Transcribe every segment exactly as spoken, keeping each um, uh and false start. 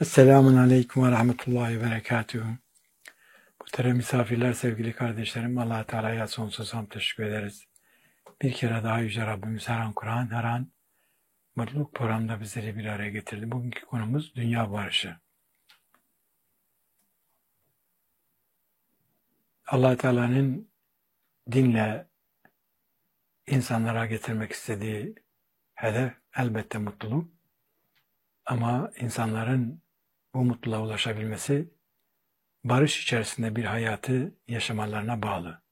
Esselamun Aleyküm ve Rahmetullahi ve Berekatühü. Muhterem misafirler, sevgili kardeşlerim, Allah-u Teala'ya sonsuz hamd teşekkür ederiz. Bir kere daha Yüce Rabbimiz her an Kur'an, her an mutluluk programında bizleri bir araya getirdi. Bugünkü konumuz dünya barışı. Allah-u Teala'nın dinle insanlara getirmek istediği hedef elbette mutluluk. Ama insanların bu mutluluğa ulaşabilmesi barış içerisinde bir hayatı yaşamalarına bağlı.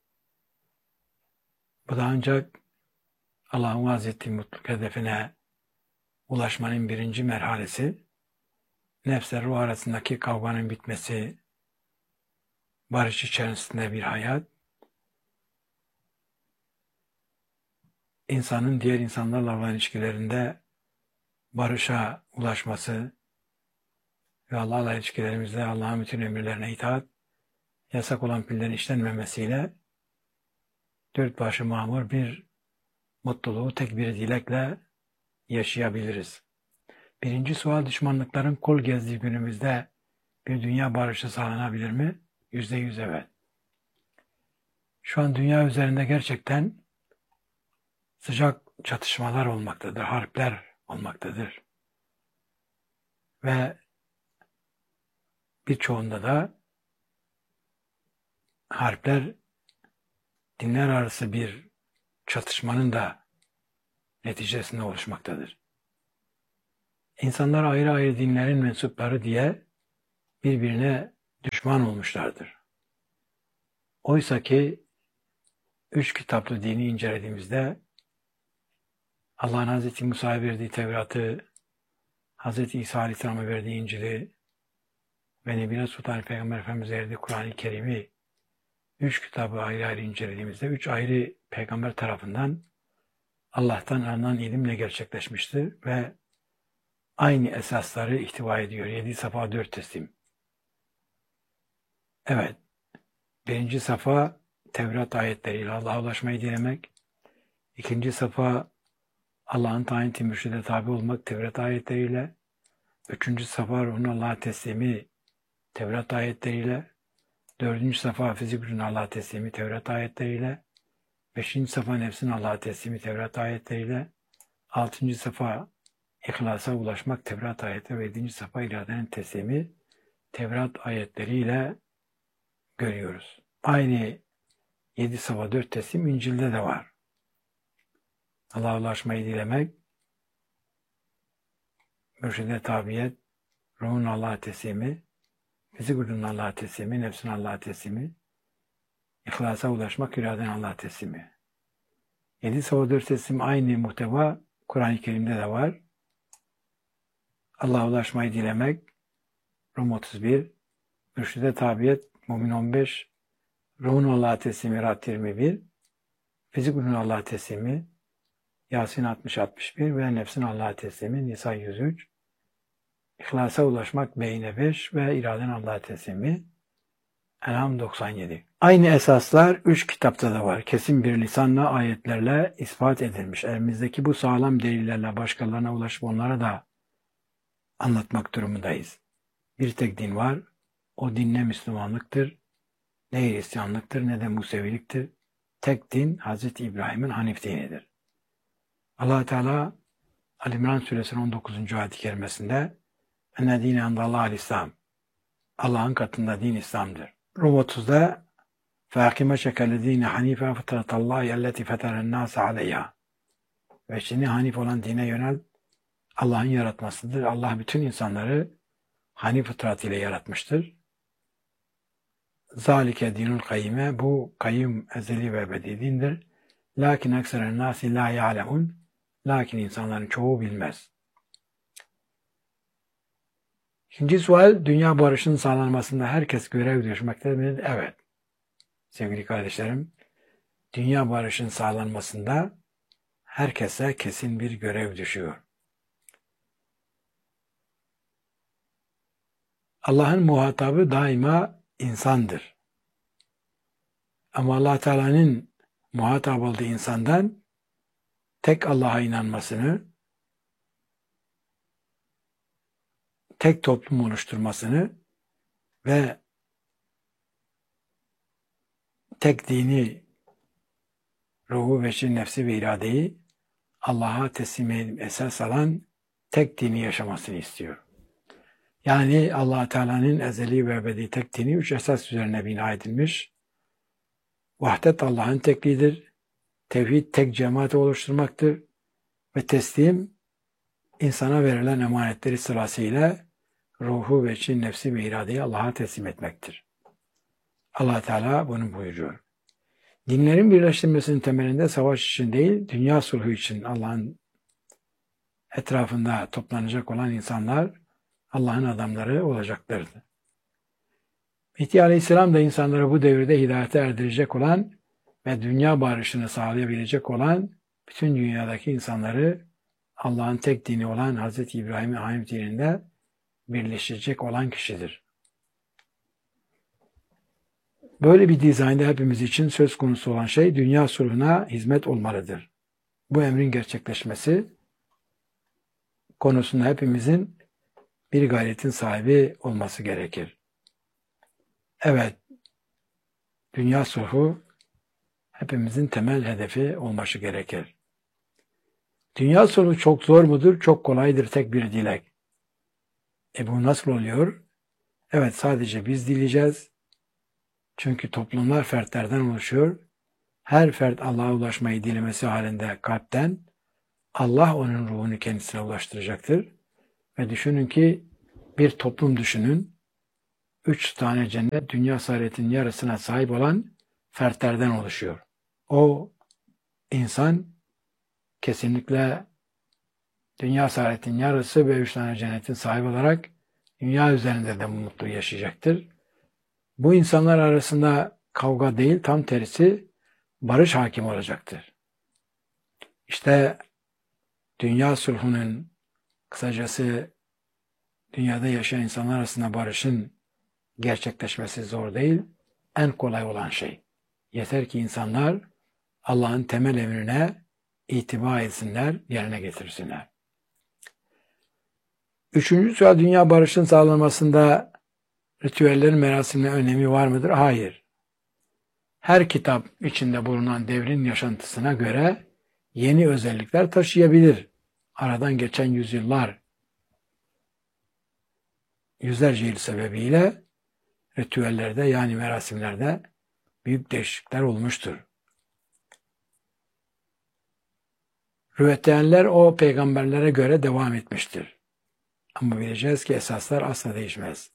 Bu da ancak Allah'ın vaaz ettiği mutluluk hedefine ulaşmanın birinci merhalesi, nefsle ruh arasındaki kavganın bitmesi, barış içerisinde bir hayat, insanın diğer insanlarla olan ilişkilerinde barışa ulaşması ve Allah'la ilişkilerimizde Allah'ın bütün emirlerine itaat, yasak olan fiillerin işlenmemesiyle dört başı mamur bir mutluluğu tek bir dilekle yaşayabiliriz. Birinci sual, düşmanlıkların kol gezdiği günümüzde bir dünya barışı sağlanabilir mi? Yüzde yüz evet. Şu an dünya üzerinde gerçekten sıcak çatışmalar olmaktadır, harpler olmaktadır. Ve birçoğunda da harpler dinler arası bir çatışmanın da neticesinde oluşmaktadır. İnsanlar ayrı ayrı dinlerin mensupları diye birbirine düşman olmuşlardır. Oysa ki üç kitaplı dini incelediğimizde Allah'ın Hazreti Musa'ya verdiği Tevrat'ı, Hazreti İsa Aleyhisselam'a verdiği İncil'i ve Nebine Sultan Peygamber Efendimiz'e verdiği Kur'an-ı Kerim'i üç kitabı ayrı ayrı incelediğimizde üç ayrı peygamber tarafından Allah'tan alınan ilimle gerçekleşmiştir ve aynı esasları ihtiva ediyor. Yedi safa dört teslim. Evet, birinci safa Tevrat ayetleriyle Allah'a ulaşmayı dilemek, ikinci safa Allah'ın tayin ettiği mürşide tabi olmak Tevrat ayetleriyle, üçüncü safa ruhun Allah'a teslimi Tevrat ayetleriyle, dördüncü safa fizik gücün Allah'a teslimi Tevrat ayetleriyle, beşinci safa nefsin Allah'a teslimi Tevrat ayetleriyle, altıncı safa İhlasa ulaşmak Tevrat ayetleri ve yedinci safa iradenin teslimi Tevrat ayetleriyle görüyoruz. Aynı yedi safa dört teslim İncil'de de var. Allah'a ulaşmayı dilemek, mürşide tabiyet, ruhun Allah'a teslimi, fizik gücünün Allah'a teslimi, nefsin Allah'a teslimi, İhlasa ulaşmak, iradenin Allah'a teslimi. Yedi safa dört teslim aynı muhteva Kur'an-ı Kerim'de de var. Allah'a ulaşmayı dilemek, Rum otuz bir, mürşide tabiyet, Mümin on beş, ruhun Allah'a teslimi, Rad yirmi bir, fizik gücünün Allah'a teslimi, Yasin altmış altmış bir ve nefsin Allah'a teslimi, Nisa yüz üç, İhlasa ulaşmak, Beyne beş ve iraden Allah'a teslimi, En'am doksan yedi. Aynı esaslar üç kitapta da var. Kesin bir lisanla, ayetlerle ispat edilmiş. Elimizdeki bu sağlam delillerle başkalarına ulaşıp onlara da anlatmak durumundayız. Bir tek din var. O din ne Müslümanlıktır, ne Hristiyanlıktır, ne de Museviliktir. Tek din Hazreti İbrahim'in Hanif dinidir. Allah Teala Ali İmran Suresinin on dokuzuncu ayet-i kerimesinde "Enne dîne indallâhil İslam." Allah'ın katında din İslam'dır. Rum otuzda "Fâkime şekellezîne hanîfe fıtratallâhi elleti feterennâse aleyhâ." Ve şimdi hanif olan dine yönel, Allah'ın yaratmasıdır. Allah bütün insanları hanif fıtrat ile yaratmıştır. Zalike dinul kayyime, bu kayyum ezeli ve ebedi dindir. Lakin ekseren nâsi lâ ya'lemun, lakin insanların çoğu bilmez. İkinci sual, dünya barışının sağlanmasında herkes görev düşmektedir mi? Evet. Sevgili kardeşlerim, dünya barışının sağlanmasında herkese kesin bir görev düşüyor. Allah'ın muhatabı daima insandır. Ama Allah Teala'nın muhatap olduğu insandan tek Allah'a inanmasını, tek toplum oluşturmasını ve tek dini ruhu, veçin, nefsi ve iradeyi Allah'a teslim edip esas alan tek dini yaşamasını istiyor. Yani Allah Teala'nın ezeli ve ebedi tek dini üç esas üzerine bina edilmiş. Vahdet Allah'ın tekliğidir. Tevhid tek cemaati oluşturmaktır. Ve teslim insana verilen emanetleri sırasıyla ruhu, veçin, nefsi ve iradeyi Allah'a teslim etmektir. Allah Teala bunu buyuruyor. Dinlerin birleştirilmesinin temelinde savaş için değil, dünya sulhu için Allah'ın etrafında toplanacak olan insanlar Allah'ın adamları olacaklardı. Mehdi Aleyhisselam da insanları bu devirde hidayete erdirecek olan ve dünya barışını sağlayabilecek olan bütün dünyadaki insanları Allah'ın tek dini olan Hazreti İbrahim'in Hanif dininde birleşecek olan kişidir. Böyle bir dizaynda hepimiz için söz konusu olan şey dünya sulhuna hizmet olmalıdır. Bu emrin gerçekleşmesi konusunda hepimizin bir gayretin sahibi olması gerekir. Evet, dünya sulhu hepimizin temel hedefi olması gerekir. Dünya sulhu çok zor mudur? Çok kolaydır, tek bir dilek. E bu nasıl oluyor? Evet, sadece biz dileyeceğiz. Çünkü toplumlar fertlerden oluşuyor. Her fert Allah'a ulaşmayı dilemesi halinde kalpten Allah onun ruhunu kendisine ulaştıracaktır. Ve düşünün ki bir toplum düşünün. Üç tane cennet dünya saadetinin yarısına sahip olan fertlerden oluşuyor. O insan kesinlikle dünya saadetinin yarısı ve üç tane cennetin sahibi olarak dünya üzerinde de mutlu yaşayacaktır. Bu insanlar arasında kavga değil, tam tersi barış hakim olacaktır. İşte dünya sulhunun, kısacası dünyada yaşayan insanlar arasında barışın gerçekleşmesi zor değil, en kolay olan şey. Yeter ki insanlar Allah'ın temel emrine itibar etsinler, yerine getirsinler. Üçüncü sual, dünya barışın sağlanmasında ritüellerin, merasimlerin önemi var mıdır? Hayır. Her kitap içinde bulunan devrin yaşantısına göre yeni özellikler taşıyabilir. Aradan geçen yüzyıllar, yüzlerce yıl sebebiyle ritüellerde yani merasimlerde büyük değişiklikler olmuştur. Ritüeller o peygamberlere göre devam etmiştir. Ama bileceğiz ki esaslar asla değişmez.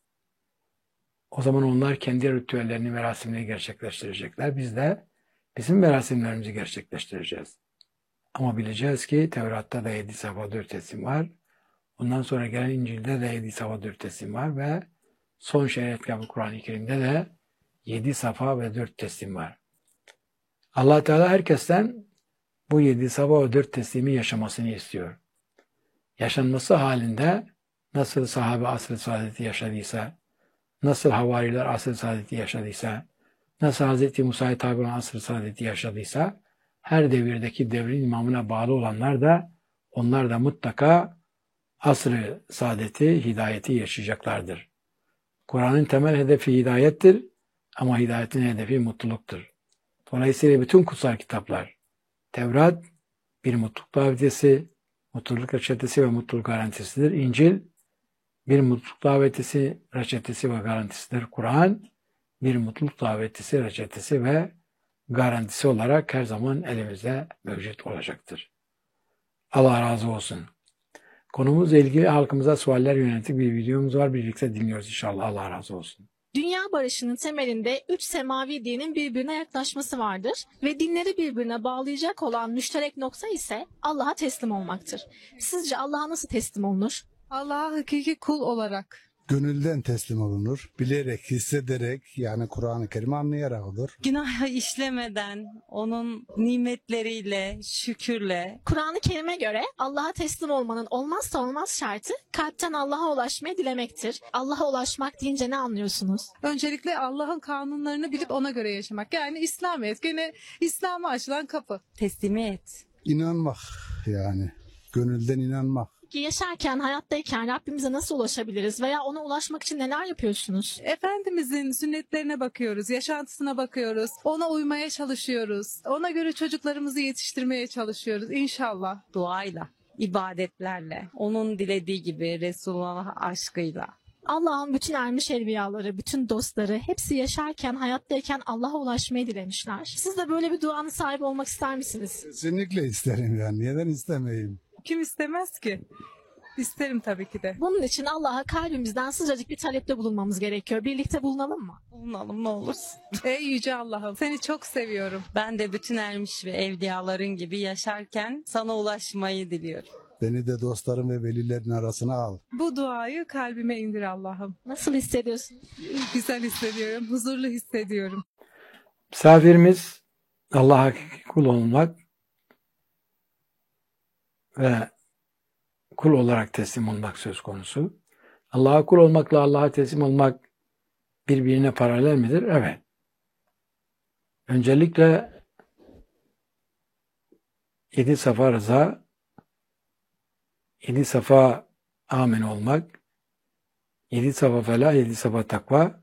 O zaman onlar kendi ritüellerini, merasimlerini gerçekleştirecekler. Biz de bizim merasimlerimizi gerçekleştireceğiz. Ama bileceğiz ki Tevrat'ta da yedi safa dört teslim var. Ondan sonra gelen İncil'de de yedi safa dört teslim var ve son şeriat kitabı Kur'an-ı Kerim'de de yedi safa ve dört teslim var. Allah Teala herkesten bu yedi safa ve dört teslimi yaşamasını istiyor. Yaşanması halinde nasıl sahabe asr-ı saadeti yaşadıysa, nasıl havariler asr-ı saadeti yaşadıysa, nasıl Hz. Musa'ya tabi olan asr-ı saadeti yaşadıysa, her devirdeki devrin imamına bağlı olanlar da, onlar da mutlaka asr-ı saadeti, hidayeti yaşayacaklardır. Kur'an'ın temel hedefi hidayettir ama hidayetin hedefi mutluluktur. Dolayısıyla bütün kutsal kitaplar, Tevrat bir mutluluk davetisi, mutluluk reçetesi ve mutluluk garantisidir. İncil bir mutluluk davetisi, reçetesi ve garantisidir. Kur'an bir mutluluk davetisi, reçetesi ve garantisi olarak her zaman elimizde mevcut olacaktır. Allah razı olsun. Konumuzla ilgili halkımıza sualler yönelik bir videomuz var. Birlikte dinliyoruz inşallah. Allah razı olsun. Dünya barışının temelinde üç semavi dinin birbirine yaklaşması vardır ve dinleri birbirine bağlayacak olan müşterek nokta ise Allah'a teslim olmaktır. Sizce Allah'a nasıl teslim olunur? Allah'a hakiki kul olarak. Gönülden teslim olunur. Bilerek, hissederek, yani Kur'an-ı Kerim'i anlayarak olur. Günah işlemeden, onun nimetleriyle, şükürle. Kur'an-ı Kerim'e göre Allah'a teslim olmanın olmazsa olmaz şartı kalpten Allah'a ulaşmayı dilemektir. Allah'a ulaşmak deyince ne anlıyorsunuz? Öncelikle Allah'ın kanunlarını bilip ona göre yaşamak. Yani İslamiyet, gene İslam'a açılan kapı. Teslimiyet. İnanmak yani. Gönülden inanmak. Peki yaşarken, hayattayken Rabbimize nasıl ulaşabiliriz veya ona ulaşmak için neler yapıyorsunuz? Efendimizin sünnetlerine bakıyoruz, yaşantısına bakıyoruz, ona uymaya çalışıyoruz, ona göre çocuklarımızı yetiştirmeye çalışıyoruz inşallah. Duayla, ibadetlerle, onun dilediği gibi Resulullah aşkıyla. Allah'ın bütün ermiş evliyaları, bütün dostları hepsi yaşarken, hayattayken Allah'a ulaşmayı dilemişler. Siz de böyle bir duanın sahibi olmak ister misiniz? Kesinlikle isterim yani. Neden istemeyeyim? Kim istemez ki? İsterim tabii ki de. Bunun için Allah'a kalbimizden sıcacık bir talepte bulunmamız gerekiyor. Birlikte bulunalım mı? Bulunalım ne olursun. Ey yüce Allah'ım, seni çok seviyorum. Ben de bütün ermiş ve evliyaların gibi yaşarken sana ulaşmayı diliyorum. Beni de dostlarım ve velilerin arasına al. Bu duayı kalbime indir Allah'ım. Nasıl hissediyorsun? Güzel hissediyorum, huzurlu hissediyorum. Misafirimiz Allah'a kul olmak ve kul olarak teslim olmak söz konusu. Allah'a kul olmakla Allah'a teslim olmak birbirine paralel midir? Evet. Öncelikle yedi safa rıza, yedi safa amin olmak, yedi safa felah, yedi safa takva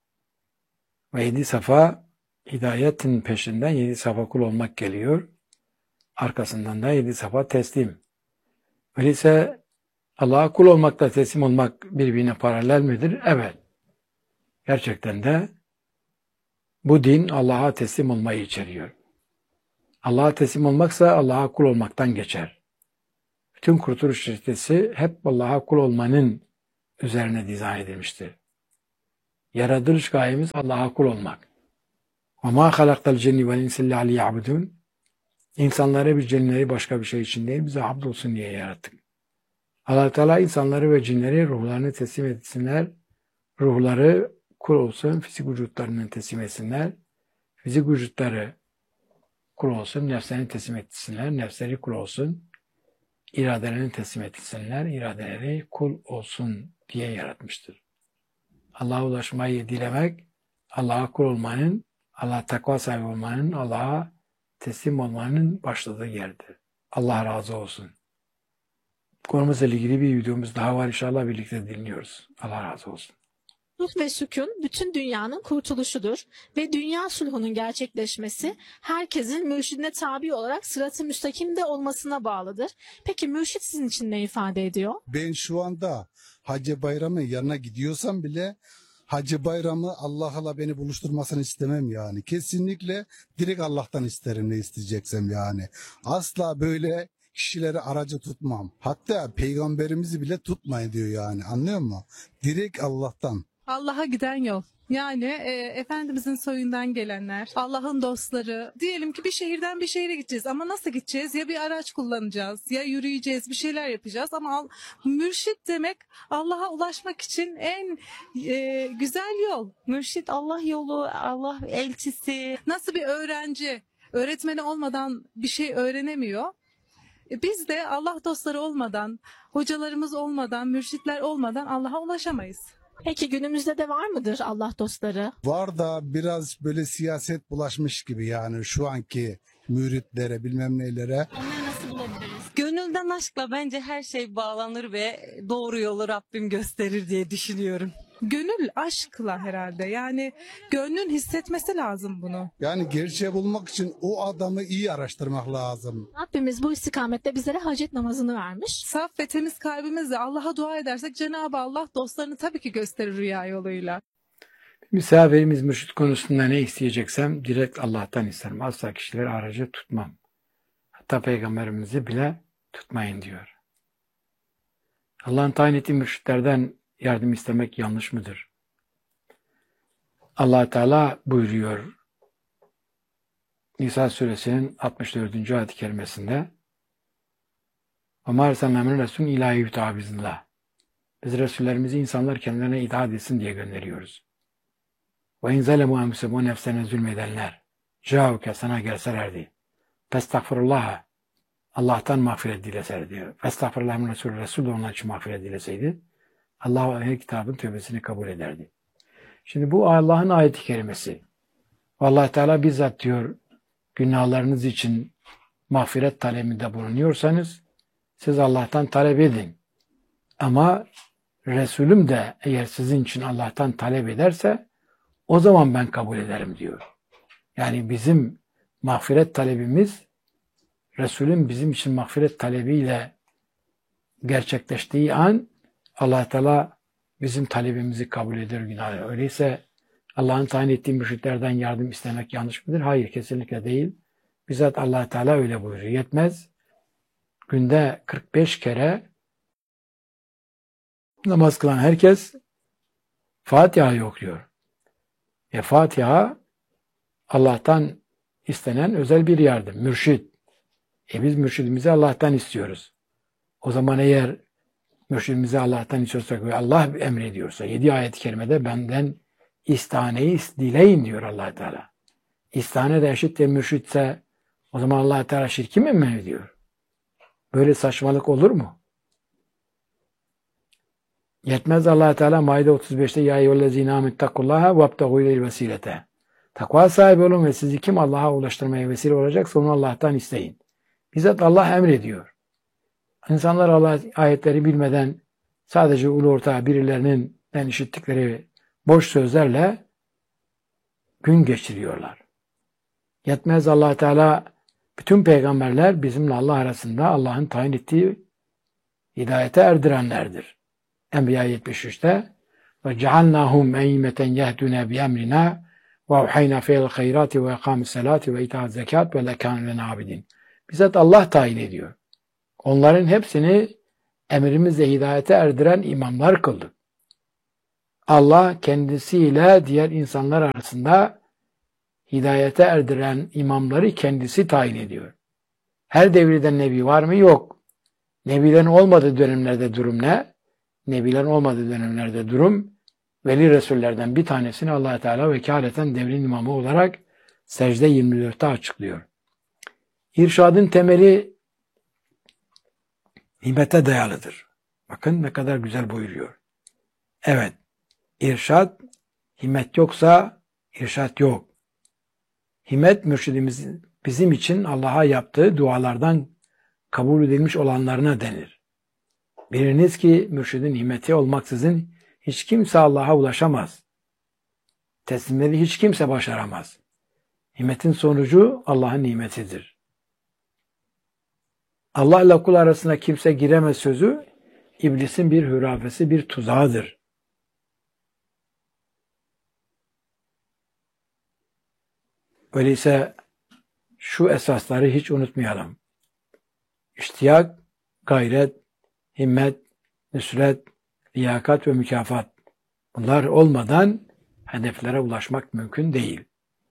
ve yedi safa hidayetin peşinden yedi safa kul olmak geliyor. Arkasından da yedi safa teslim. Öyleyse Allah'a kul olmakla teslim olmak birbirine paralel midir? Evet. Gerçekten de bu din Allah'a teslim olmayı içeriyor. Allah'a teslim olmaksa Allah'a kul olmaktan geçer. Bütün kurtuluş reçetesi hep Allah'a kul olmanın üzerine dizayn edilmiştir. Yaratılış gayemiz Allah'a kul olmak. وَمَا خَلَقْتَ الْجَنِّ وَالْاِنْسِ اللّٰهِ لِيَعْبُدُونَ İnsanları ve cinleri başka bir şey için değil, bize abd olsun diye yarattık. Allah-u Teala insanları ve cinleri ruhlarını teslim etsinler, ruhları kul olsun, fizik vücutlarını teslim etsinler, fizik vücutları kul olsun, nefslerini teslim etsinler, nefsleri kul olsun, iradelerini teslim etsinler, iradeleri kul olsun diye yaratmıştır. Allah'a ulaşmayı dilemek, Allah'a kul olmanın, Allah'a takva sahibi olmanın, Allah'a teslim olmanın başladığı yerdir. Allah razı olsun. Konumuzla ilgili bir videomuz daha var. İnşallah birlikte dinliyoruz. Allah razı olsun. Sulh ve sükun bütün dünyanın kurtuluşudur ve dünya sulhunun gerçekleşmesi herkesin mürşidine tabi olarak sırat-ı müstakimde olmasına bağlıdır. Peki mürşid sizin için ne ifade ediyor? Ben şu anda Hacı Bayram'ın yanına gidiyorsam bile Hacı Bayram'ı Allah'la beni buluşturmasını istemem yani. Kesinlikle direkt Allah'tan isterim ne isteyeceksem yani. Asla böyle kişileri aracı tutmam. Hatta peygamberimizi bile tutmayın diyor yani, anlıyor musun? Direkt Allah'tan. Allah'a giden yol. Yani e, Efendimizin soyundan gelenler, Allah'ın dostları. Diyelim ki bir şehirden bir şehire gideceğiz ama nasıl gideceğiz? Ya bir araç kullanacağız, ya yürüyeceğiz, bir şeyler yapacağız. Ama al, mürşit demek Allah'a ulaşmak için en e, güzel yol. Mürşit Allah yolu, Allah elçisi. Nasıl bir öğrenci öğretmeni olmadan bir şey öğrenemiyor? E, biz de Allah dostları olmadan, hocalarımız olmadan, mürşitler olmadan Allah'a ulaşamayız. Peki günümüzde de var mıdır Allah dostları? Var da biraz böyle siyaset bulaşmış gibi yani şu anki müritlere bilmem neylere. Onları nasıl bulabiliriz? Gönülden aşkla bence her şey bağlanır ve doğru yolu Rabbim gösterir diye düşünüyorum. Gönül aşkla herhalde. Yani gönlün hissetmesi lazım bunu. Yani gerçeği bulmak için o adamı iyi araştırmak lazım. Rabbimiz bu istikamette bizlere hacet namazını vermiş. Saf ve temiz kalbimizle Allah'a dua edersek Cenab-ı Allah dostlarını tabii ki gösterir rüya yoluyla. Misafirimiz mürşid konusunda ne isteyeceksem direkt Allah'tan isterim. Asla kişileri aracı tutmam. Hatta peygamberimizi bile tutmayın diyor. Allah'ın tayin ettiği mürşitlerden yardım istemek yanlış mıdır? Allah Teala buyuruyor Nisa suresinin altmış dördüncü ayet-i kerimesinde وَمَا اَرْسَلْنَا مِنْ رَسُولٍ اِلٰهِ يُتَعَ بِزْنِلّٰهِ Biz Resullerimizi insanlar kendilerine itaat etsin diye gönderiyoruz. وَاِنْ زَلَمُوا اَنْفُسَهُمْ O nefslerine zulmedenler جَاءُكَ sana gelselerdi. فَاسْتَغْفِرُ Allah'tan mağfiret dileserdi. فَاسْتَغْفِرُ اللّٰهِ مِنْ Resul Resul de onlar için mağfiret dileseydi Allah her kitabın tövbesini kabul ederdi. Şimdi bu Allah'ın ayet-i kerimesi. Vallahi Teala bizzat diyor günahlarınız için mağfiret talebinde bulunuyorsanız Siz Allah'tan talep edin. Ama Resulüm de eğer sizin için Allah'tan talep ederse o zaman ben kabul ederim diyor. Yani bizim mağfiret talebimiz Resulün bizim için mağfiret talebiyle gerçekleştiği an Allah Teala bizim talebimizi kabul eder günahı. Öyleyse Allah'ın tayin ettiği mürşitlerden yardım istemek yanlış mıdır? Hayır, kesinlikle değil. Bizzat Allah Teala öyle buyuruyor. Yetmez. Günde kırk beş kere namaz kılan herkes Fatiha'yı okuyor. E Fatiha Allah'tan istenen özel bir yardım. Mürşid. E biz mürşidimizi Allah'tan istiyoruz. O zaman eğer mürşidimizi Allah'tan istiyorsak ve Allah emrediyorsa yedi ayet-i kerimede benden istaneyi dileyin diyor Allah Teala. İstane de eşittir mürşitse o zaman Allah Teala şirki mi emrediyor? Böyle saçmalık olur mu? Yetmez Allah Teala Maide otuz beşte ya eyyühellezine amenettakullaha vebtegu ileyhil vesilete. Takva sahibi olun ve sizi kim Allah'a ulaştırmaya vesile olacaksa onu Allah'tan isteyin. Bizzat Allah emrediyor. İnsanlar Allah ayetleri bilmeden sadece ulu orta birilerinin ben işittikleri boş sözlerle gün geçiriyorlar. Yetmez Allah Teala bütün peygamberler bizimle Allah arasında Allah'ın tayin ettiği hidayete erdirenlerdir. Enbiya yetmiş üçte ve cealnahum eymeten yehdune bi emrina ve uhayna fi'l hayrati ve ikamis salati ve itaat zekat ve lekâne lena abidin. Bizzat Allah tayin ediyor. Onların hepsini emrimizle hidayete erdiren imamlar kıldı. Allah kendisiyle diğer insanlar arasında hidayete erdiren imamları kendisi tayin ediyor. Her devirde nebi var mı? Yok. Nebilerin olmadığı dönemlerde durum ne? Nebilerin olmadığı dönemlerde durum veli resullerden bir tanesini Allah Teala vekaleten devrin imamı olarak secde yirmi dörtte açıklıyor. İrşadın temeli himmete dayalıdır. Bakın ne kadar güzel buyuruyor. Evet, irşad, himmet yoksa irşad yok. Himmet mürşidimiz bizim için Allah'a yaptığı dualardan kabul edilmiş olanlarına denir. Biliniz ki mürşidin himmeti olmaksızın hiç kimse Allah'a ulaşamaz. Teslimleri hiç kimse başaramaz. Himmetin sonucu Allah'ın nimetidir. Allah ile kul arasında kimse giremez sözü, iblisin bir hürafesi, bir tuzağıdır. Öyleyse şu esasları hiç unutmayalım. İştiyak, gayret, himmet, nüsret, liyakat ve mükafat. Bunlar olmadan hedeflere ulaşmak mümkün değil.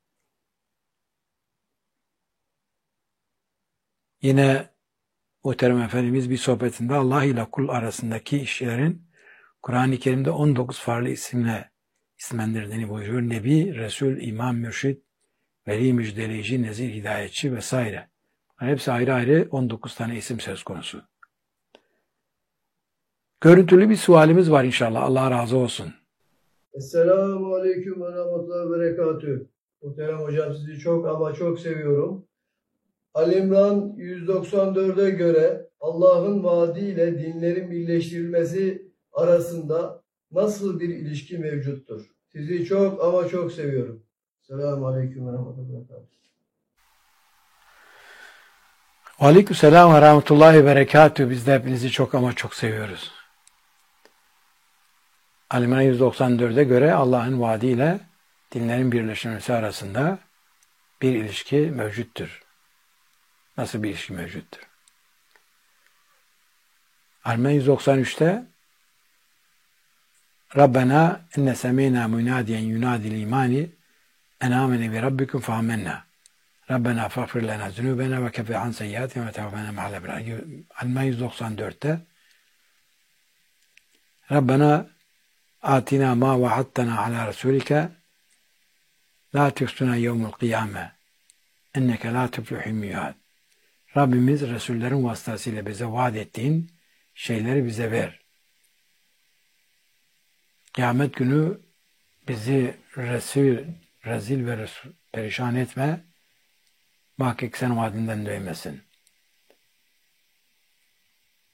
Yine Muhterem Efendimiz bir sohbetinde Allah ile kul arasındaki işlerin Kur'an-ı Kerim'de on dokuz farklı isimle isimlendirdiğini buyuruyor. Nebi, Resul, İmam, Mürşid, Veli, Müjdeleyici, Nezir, Hidayetçi vesaire. Hepsi ayrı ayrı on dokuz tane isim söz konusu. Görüntülü bir sualimiz var inşallah. Allah razı olsun. Esselamu Aleyküm ve Rahmetullahi ve Berekatühü. Muhterem hocam sizi çok ama çok seviyorum. Al-İmran yüz doksan dörde göre Allah'ın vaadiyle dinlerin birleştirilmesi arasında nasıl bir ilişki mevcuttur? Sizi çok ama çok seviyorum. Selamun Aleyküm ve Rahmetullahi ve Berekatühü. Aleykümselam ve Rahmetullahi ve Berekatühü. Biz de hepinizi çok ama çok seviyoruz. Al-İmran yüz doksan dörde göre Allah'ın vaadiyle dinlerin birleştirilmesi arasında bir ilişki mevcuttur. Nasıl bir ilişki mevcuttur? Al-İmran yüz doksan üçte Rabbena enne semina munadiyen yunadil imani en amene bi rabbikum fe amennâ. Rabbena fagfir lena zunubena ve kefi an seyyiatina ve tevaffena ma'al ebrar. Al-İmran yüz doksan dörtte Rabbena atina ma vaadtana ala rasulike la tuksuna yevmul kıyame enneke la tuflihul mi'ad. Rabbimiz Resullerin vasıtasıyla bize vaat ettiğin şeyleri bize ver. Kıyamet günü bizi Resul, rezil ve resul, perişan etme, muhakkak sen vaadinden dönmesin.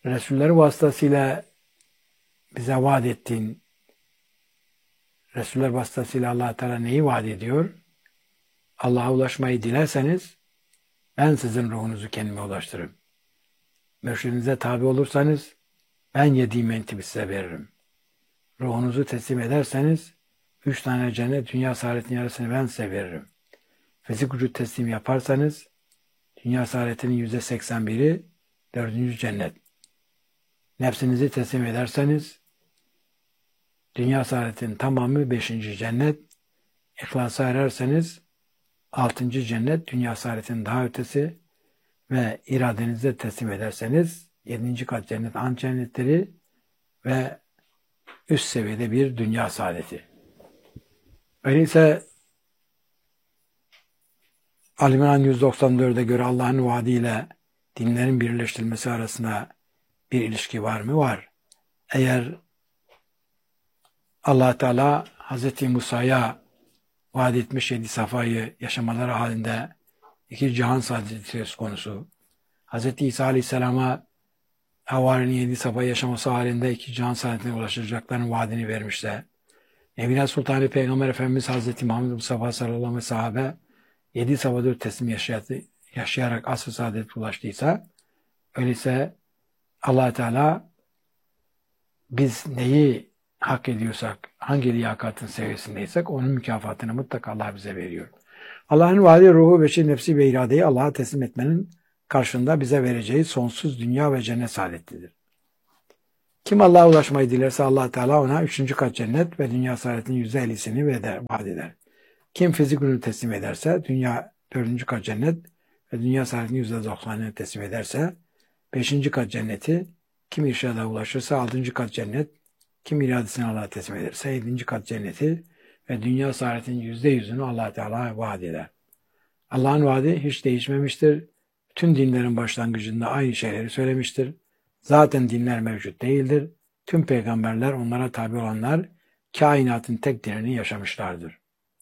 Resulleri vasıtasıyla bize vaat ettiğin, Resuller vasıtasıyla Allah Teala neyi vaat ediyor? Allah'a ulaşmayı dilerseniz ben sizin ruhunuzu kendime ulaştırırım. Mürşidinize tabi olursanız ben yediğim mentibi size veririm. Ruhunuzu teslim ederseniz üç tane cennet dünya saadetinin yarısını ben size veririm. Fizik vücut teslim yaparsanız dünya saadetinin yüzde seksen biri dördüncü cennet. Nefsinizi teslim ederseniz dünya saadetinin tamamı beşinci cennet. İhlasa ererseniz altıncı cennet, dünya saadetinin daha ötesi ve iradenizi teslim ederseniz yedinci kat cennet, an cennetleri ve üst seviyede bir dünya saadeti. Öyleyse Ali-İmran yüz doksan dörde göre Allah'ın vaadiyle dinlerin birleştirilmesi arasında bir ilişki var mı? Var. Eğer Allah Teala Hazreti Musa'ya vaat etmiş yedi safayı yaşamaları halinde iki cihan saadeti söz konusu. Hazreti İsa Aleyhisselam'a Havari'nin yedi safayı yaşaması halinde iki cihan saadetine ulaşacaklarının vaadini vermişse, Evliya Sultanı Peygamber Efendimiz Hazreti Muhammed Mustafa sallallahu aleyhi ve sahabe yedi safhadır teslim yaşayarak asr-ı saadete ulaştıysa, öyleyse Allah Teala biz neyi hak ediyorsak, hangi liyakatın seviyesindeysek onun mükafatını mutlaka Allah bize veriyor. Allah'ın vaadi ruhu, beşi, nefsi ve iradeyi Allah'a teslim etmenin karşılığında bize vereceği sonsuz dünya ve cennet saadetidir. Kim Allah'a ulaşmayı dilerse Allah Teala ona üçüncü kat cennet ve dünya saadetinin yüzde ellisini veder, vaat eder. Kim fizik ürünü teslim ederse dünya dördüncü kat cennet ve dünya saadetinin yüzde doksanını teslim ederse beşinci kat cenneti, kim irşada ulaşırsa altıncı kat cennet, kim iradesini Allah'a teslim ederse yedinci kat cenneti ve dünya saadetinin yüzde yüzünü Allah Teala vaat eder. Allah'ın vaadi hiç değişmemiştir. Tüm dinlerin başlangıcında aynı şeyleri söylemiştir. Zaten dinler mevcut değildir. Tüm peygamberler, onlara tabi olanlar kainatın tek dinini yaşamışlardır.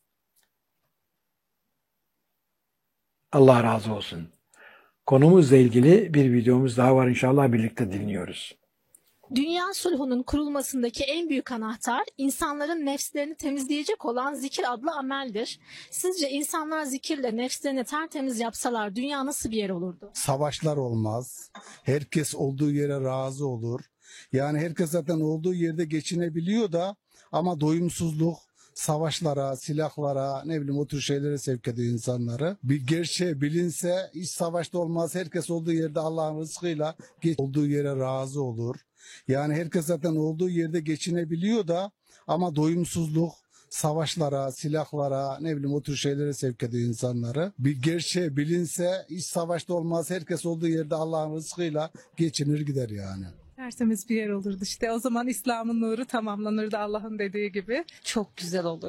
Allah razı olsun. Konumuzla ilgili bir videomuz daha var, inşallah birlikte dinliyoruz. Dünya sulhunun kurulmasındaki en büyük anahtar insanların nefslerini temizleyecek olan zikir adlı ameldir. Sizce insanlar zikirle nefslerini tertemiz yapsalar dünya nasıl bir yer olurdu? Savaşlar olmaz. Herkes olduğu yere razı olur. Yani herkes zaten olduğu yerde geçinebiliyor da ama doyumsuzluk savaşlara, silahlara, ne bileyim o tür şeylere sevk ediyor insanları. Bir gerçeği bilinse hiç savaşta olmaz. Herkes olduğu yerde Allah'ın rızkıyla geç- olduğu yere razı olur. Yani herkes zaten olduğu yerde geçinebiliyor da ama doyumsuzluk savaşlara, silahlara, ne bileyim o tür şeylere sevk ediyor insanları. Bir gerçeği bilinse hiç savaşta olmaz. Herkes olduğu yerde Allah'ın rızkıyla geçinir gider yani. Tertemiz bir yer olurdu işte. O zaman İslam'ın nuru tamamlanırdı Allah'ın dediği gibi. Çok güzel olurdu.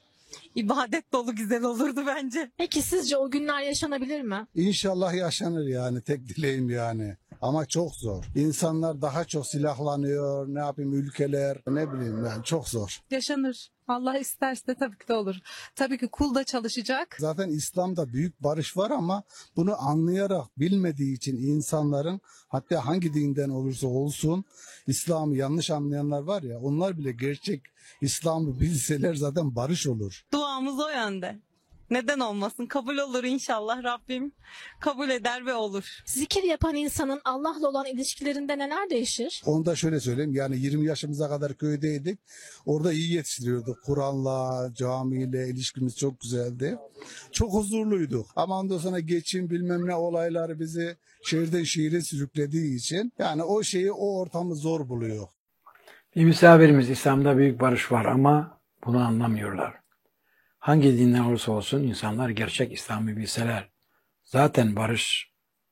İbadet dolu güzel olurdu bence. Peki sizce o günler yaşanabilir mi? İnşallah yaşanır yani, tek dileğim yani. Ama çok zor. İnsanlar daha çok silahlanıyor, ne yapayım ülkeler, ne bileyim yani çok zor. Yaşanır. Allah isterse de tabii ki de olur. Tabii ki kul da çalışacak. Zaten İslam'da büyük barış var ama bunu anlayarak bilmediği için insanların, hatta hangi dinden olursa olsun İslam'ı yanlış anlayanlar var ya, onlar bile gerçek İslam'ı bilseler zaten barış olur. Duamız o yönde. Neden olmasın? Kabul olur inşallah Rabbim. Kabul eder ve olur. Zikir yapan insanın Allah'la olan ilişkilerinde neler değişir? Onu da şöyle söyleyeyim, yani yirmi yaşımıza kadar köydeydik. Orada iyi yetiştiriyorduk. Kur'an'la, camiyle ilişkimiz çok güzeldi. Çok huzurluyduk. Ama ondan sonra geçim bilmem ne olayları bizi şehirden şehire sürüklediği için yani o şeyi, o ortamı zor buluyor. Bir misafirimiz, İslam'da büyük barış var ama bunu anlamıyorlar. Hangi dinden olursa olsun insanlar gerçek İslam'ı bilseler zaten barış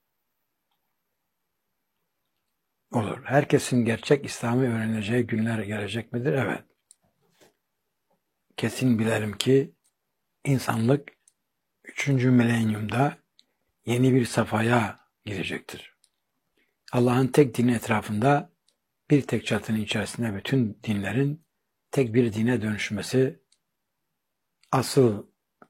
olur. Herkesin gerçek İslam'ı öğreneceği günler gelecek midir? Evet. Kesin bilelim ki insanlık üçüncü milenyumda yeni bir safhaya girecektir. Allah'ın tek dini etrafında bir tek çatının içerisinde bütün dinlerin tek bir dine dönüşmesi asıl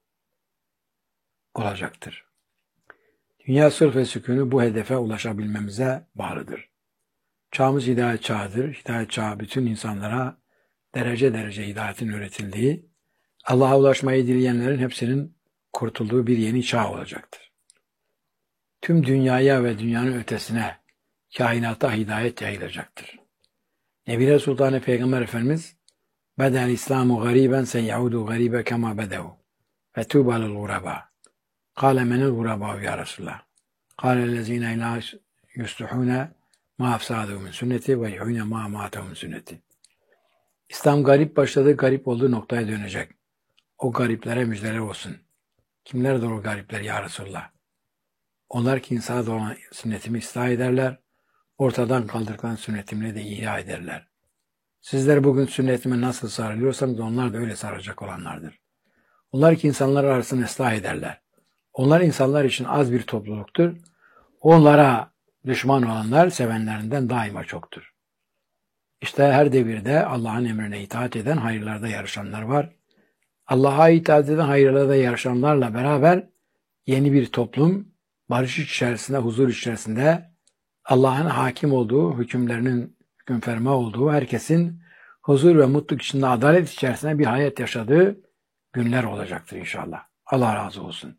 olacaktır. Dünya sulh ve sükûnu bu hedefe ulaşabilmemize bağlıdır. Çağımız hidayet çağıdır. Hidayet çağı bütün insanlara derece derece hidayetin öğretildiği, Allah'a ulaşmayı dileyenlerin hepsinin kurtulduğu bir yeni çağ olacaktır. Tüm dünyaya ve dünyanın ötesine, kainata hidayet yayılacaktır. Nebiler Sultanı Peygamber Efendimiz Bedel İslamu gariben sen yaudu garibe kema bedevu ve tubalul guraba. Kale menel guraba ya Resulullah. Kale lezine la yustuhune ma afsadu min sünneti ve yuhune ma matahu min sünneti. İslam garip başladı, garip olduğu noktaya dönecek. O gariplere müjdeler olsun. Kimlerdir o garipler ya Resulullah? Onlar ki insana olan sünnetimi ıslah ederler, ortadan kaldırılan sünnetimle de ihya ederler. Sizler bugün sünnetime nasıl sarılıyorsanız onlar da öyle sarılacak olanlardır. Onlar ki insanlar arasını ıslah ederler. Onlar insanlar için az bir topluluktur. Onlara düşman olanlar sevenlerinden daima çoktur. İşte her devirde Allah'ın emrine itaat eden hayırlarda yarışanlar var. Allah'a itaat eden hayırlarda yarışanlarla beraber yeni bir toplum, barış içerisinde, huzur içerisinde Allah'ın hakim olduğu, hükümlerinin hüküm ferma olduğu, herkesin huzur ve mutluluk içinde, adalet içerisinde bir hayat yaşadığı günler olacaktır inşallah. Allah razı olsun.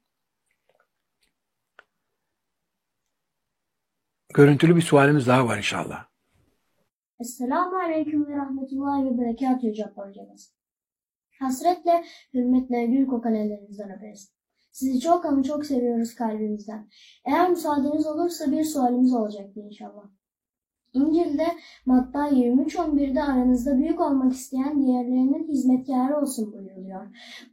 Görüntülü bir sualimiz daha var inşallah. Esselamu Aleyküm ve Rahmetullahi ve Berekatühü Cabbar hocamız. Hasretle, hürmetle gül kokan ellerinizden öperiz. Sizi çok ama çok seviyoruz kalbimizden. Eğer müsaadeniz olursa bir sualimiz olacaktı inşallah. İncil'de Matta yirmi üç on birde aranızda büyük olmak isteyen diğerlerinin hizmetkarı olsun buyuruluyor.